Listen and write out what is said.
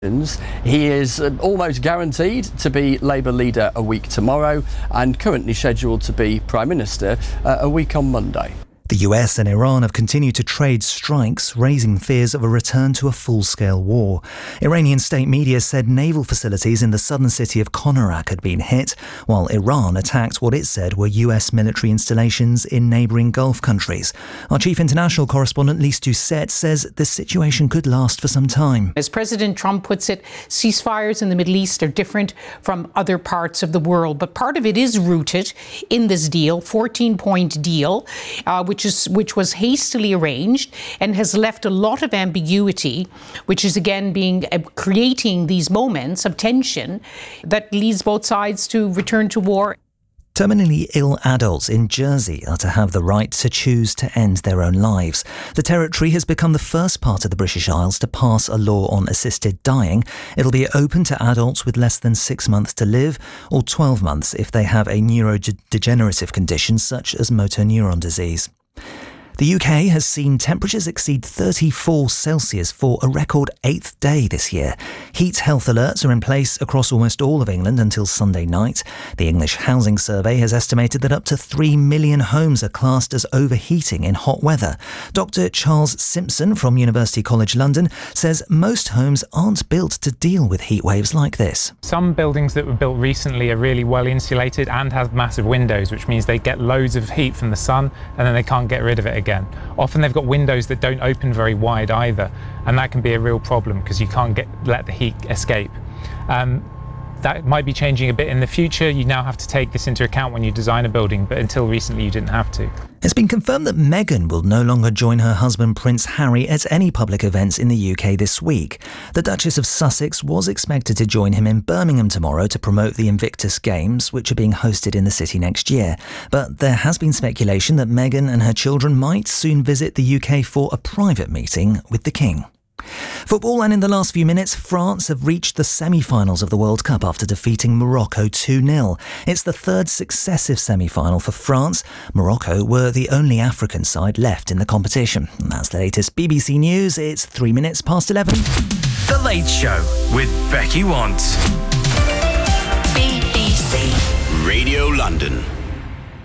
He is almost guaranteed to be Labour leader a week tomorrow and currently scheduled to be Prime Minister a week on Monday. The US and Iran have continued to trade strikes, raising fears of a return to a full-scale war. Iranian state media said naval facilities in the southern city of Konarak had been hit, while Iran attacked what it said were US military installations in neighbouring Gulf countries. Our chief international correspondent, Lise Doucette, says the situation could last for some time. As President Trump puts it, ceasefires in the Middle East are different from other parts of the world, but part of it is rooted in this deal, 14-point deal, which was hastily arranged and has left a lot of ambiguity, which is again creating these moments of tension that leads both sides to return to war. Terminally ill adults in Jersey are to have the right to choose to end their own lives. The territory has become the first part of the British Isles to pass a law on assisted dying. It'll be open to adults with less than 6 months to live, or 12 months if they have a neurodegenerative condition such as motor neuron disease. The UK has seen temperatures exceed 34 Celsius for a record 8th day this year. Heat health alerts are in place across almost all of England until Sunday night. The English Housing Survey has estimated that up to 3 million homes are classed as overheating in hot weather. Dr. Charles Simpson from University College London says most homes aren't built to deal with heat waves like this. Some buildings that were built recently are really well insulated and have massive windows, which means they get loads of heat from the sun and then they can't get rid of it again. Often they've got windows that don't open very wide either, and that can be a real problem because you can't let the heat escape. That might be changing a bit in the future. You now have to take this into account when you design a building, but until recently you didn't have to. It's been confirmed that Meghan will no longer join her husband Prince Harry at any public events in the UK this week. The Duchess of Sussex was expected to join him in Birmingham tomorrow to promote the Invictus Games, which are being hosted in the city next year. But there has been speculation that Meghan and her children might soon visit the UK for a private meeting with the King. Football, and in the last few minutes, France have reached the semi-finals of the World Cup after defeating Morocco 2-0. It's the third successive semi-final for France. Morocco were the only African side left in the competition. And that's the latest BBC News. It's 3 minutes past 11. The Late Show with Becky Want. BBC Radio London.